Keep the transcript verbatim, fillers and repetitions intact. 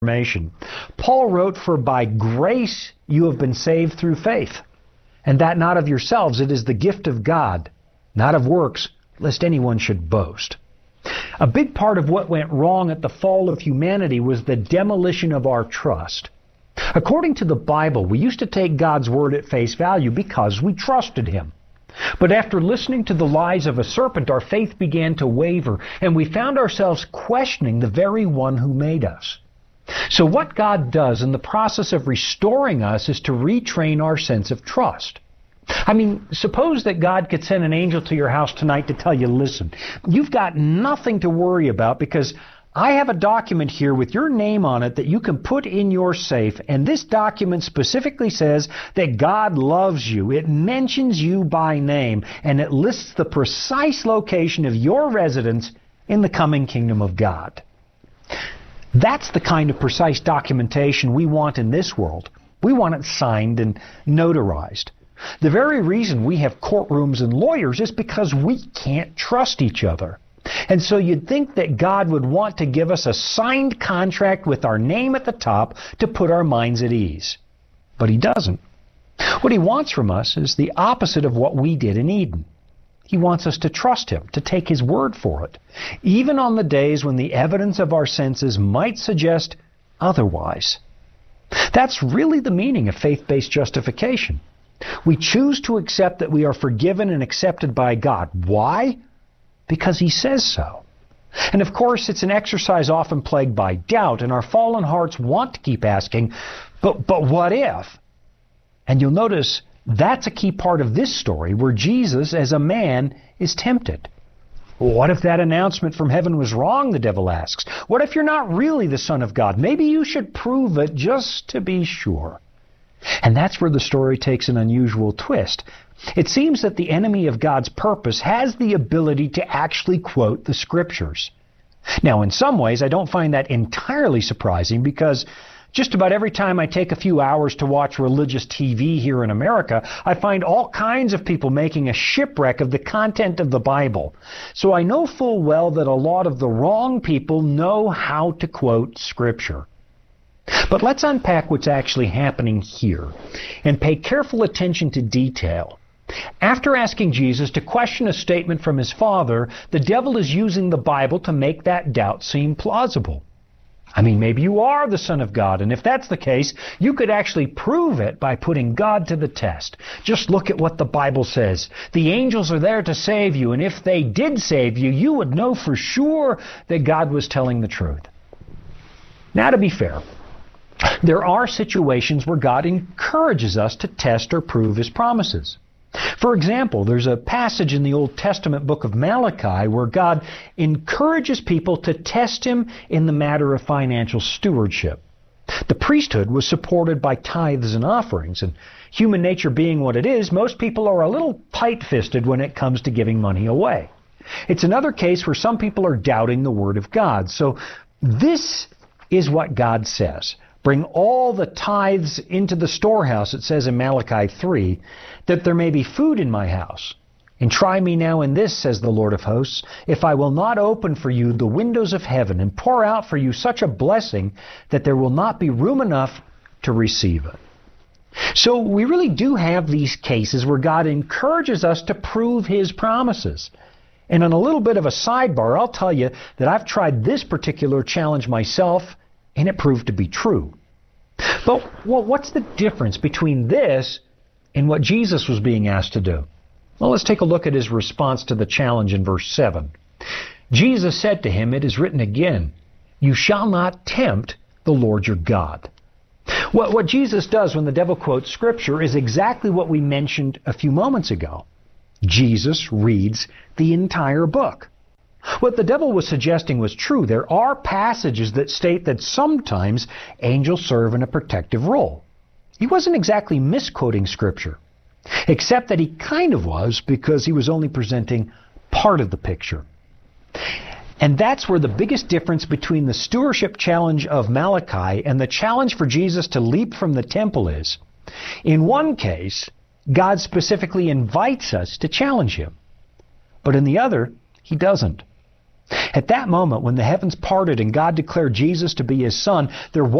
Reformation. Paul wrote, "For by grace you have been saved through faith, and that not of yourselves, it is the gift of God, not of works, lest anyone should boast." A big part of what went wrong at the fall of humanity was the demolition of our trust. According to the Bible, we used to take God's word at face value because we trusted Him. But after listening to the lies of a serpent, our faith began to waver, and we found ourselves questioning the very one who made us. So what God does in the process of restoring us is to retrain our sense of trust. I mean, suppose that God could send an angel to your house tonight to tell you, listen, you've got nothing to worry about because I have a document here with your name on it that you can put in your safe, and this document specifically says that God loves you. It mentions you by name, and it lists the precise location of your residence in the coming kingdom of God. That's the kind of precise documentation we want in this world. We want it signed and notarized. The very reason we have courtrooms and lawyers is because we can't trust each other. And so you'd think that God would want to give us a signed contract with our name at the top to put our minds at ease. But He doesn't. What He wants from us is the opposite of what we did in Eden. He wants us to trust Him, to take His word for it, even on the days when the evidence of our senses might suggest otherwise. That's really the meaning of faith-based justification. We choose to accept that we are forgiven and accepted by God. Why? Because He says so. And of course, it's an exercise often plagued by doubt, and our fallen hearts want to keep asking, but, but what if? And you'll notice that's a key part of this story where Jesus, as a man, is tempted. What if that announcement from heaven was wrong, the devil asks? What if you're not really the Son of God? Maybe you should prove it just to be sure. And that's where the story takes an unusual twist. It seems that the enemy of God's purpose has the ability to actually quote the Scriptures. Now, in some ways, I don't find that entirely surprising because just about every time I take a few hours to watch religious T V here in America, I find all kinds of people making a shipwreck of the content of the Bible. So I know full well that a lot of the wrong people know how to quote Scripture. But let's unpack what's actually happening here and pay careful attention to detail. After asking Jesus to question a statement from His Father, the devil is using the Bible to make that doubt seem plausible. I mean, maybe you are the Son of God, and if that's the case, you could actually prove it by putting God to the test. Just look at what the Bible says. The angels are there to save you, and if they did save you, you would know for sure that God was telling the truth. Now, to be fair, there are situations where God encourages us to test or prove His promises. For example, there's a passage in the Old Testament book of Malachi where God encourages people to test Him in the matter of financial stewardship. The priesthood was supported by tithes and offerings, and human nature being what it is, most people are a little tight-fisted when it comes to giving money away. It's another case where some people are doubting the Word of God. So this is what God says. Bring all the tithes into the storehouse, it says in Malachi three, that there may be food in my house. And try me now in this, says the Lord of hosts, if I will not open for you the windows of heaven and pour out for you such a blessing that there will not be room enough to receive it. So we really do have these cases where God encourages us to prove His promises. And on a little bit of a sidebar, I'll tell you that I've tried this particular challenge myself, and it proved to be true. But well, what's the difference between this and what Jesus was being asked to do? Well, let's take a look at His response to the challenge in verse seven. Jesus said to him, "It is written again, you shall not tempt the Lord your God." What, what Jesus does when the devil quotes Scripture is exactly what we mentioned a few moments ago. Jesus reads the entire book. What the devil was suggesting was true. There are passages that state that sometimes angels serve in a protective role. He wasn't exactly misquoting Scripture, except that he kind of was because he was only presenting part of the picture. And that's where the biggest difference between the stewardship challenge of Malachi and the challenge for Jesus to leap from the temple is. In one case, God specifically invites us to challenge Him. But in the other, He doesn't. At that moment, when the heavens parted and God declared Jesus to be His Son, there